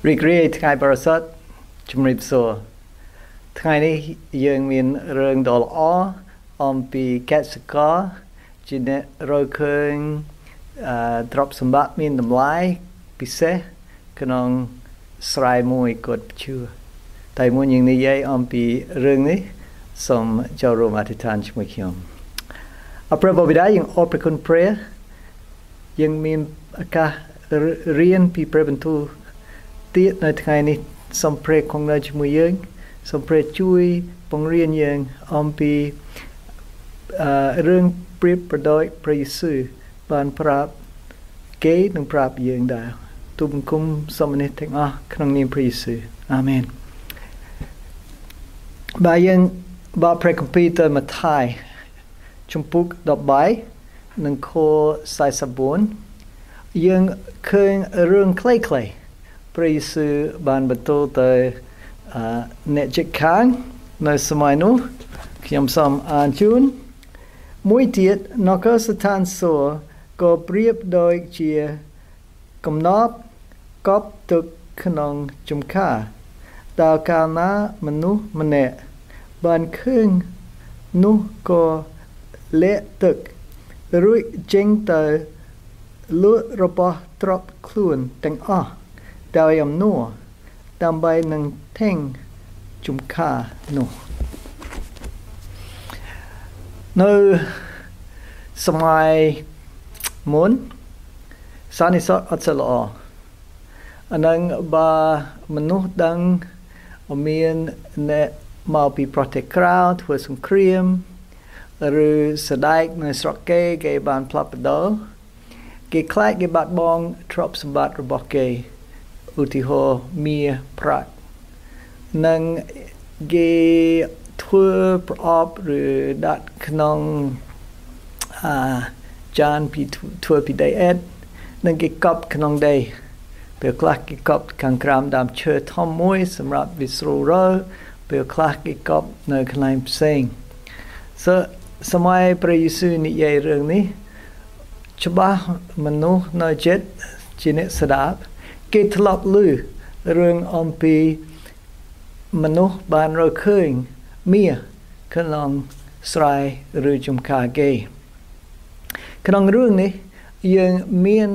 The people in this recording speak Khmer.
រីករាយថ្ងៃបរិសុទ្ធជំរាបសួរថ្ងៃនេះយើងមានរឿងដ៏ល្អអំពីកសិករជាអ្នករកឃើញទ្រព្យសម្បត្តិមានតម្លៃពិសេសក្នុងស្រែមួយគាត់ជឿតែមុនយើងនិយាយអំពីរឿងនេះសូមចូលរួមអធិដ្ឋានជាមួយខ្ញុំអព្រះបិតាយើងអរព្រគុណព្រះយើងមានឱកាសរៀនពីព្រះបន្ទូលទៀតនៅថ្ងៃនេះសូមព្រះគង់នៅជាមួយយើងសូមព្រះជួយបង្រៀនយើងអំពីរឿងប្រៀបប្រដូចព្រះយេស៊ូវបានប្រាប់គេនិងប្រាប់យើងដែរទូលបង្គំសូមនេះទាំងអស់ក្នុងនាមព្រះយេស៊ូវអាមែនបើយើងបកព្រះគម្ពីរទៅម៉ាថាយជំពូក13និងខ44យើងឃើញរឿងខ្លីៗព្រះយេស៊ូវបានបន្ទូលទៅអ្នកជិតខាងនៅសម័យនោះខ្ញុំសូមអានជូនមួយទៀតនគរស្ថានសួគ៌ក៏ប្រៀបដូចជាកំណប់កប់ទឹកក្នុងចំការតើកាលណាមនុស្សម្នាក់បានឃើញនោះក៏លាក់ទឹករួចចេញទៅលក់របស់ទ្រព្យខ្លួនទាំងអស់ដោយអំណួរដើម្បីនឹងថេងចំការនោះនៅសម័យមុនសន្និសីទអត់សូវល្អអានឹងបើមនុស្សដឹងមានអ្នកមកពីប្រទេសក្រៅធ្វើសង្គ្រាមឬស្ដេចនៅស្រុកគេបានផ្លាស់ប្ដូរគេខ្លាចគេបាត់បង់ទ្រព្យសម្បត្តិរបស់គេឧទាហរណ៍មាសប្រាក់និងគេធ្វើប្រអប់ឬដាក់ក្នុងចានពីធ្វើពីដីអេតនិងគេកប់ក្នុងដីពេលខ្លះគេកប់ខាងក្រោមដើមឈើធំមួយសម្រាប់វិស្រូររើពេលខ្លះគេកប់នៅកន្លែងផ្សេងសម័យព្រះយេស៊ូវនិយាយរឿងនេះច្បាស់មនុស្សនៅចិត្តជាអ្នកស្ដាប់គេធ្លាប់ឮរឿងអំពីមនុស្សបានរកឃើញមាសក្នុងស្រែឬចំការគេក្នុងរឿងនេះយើងមាន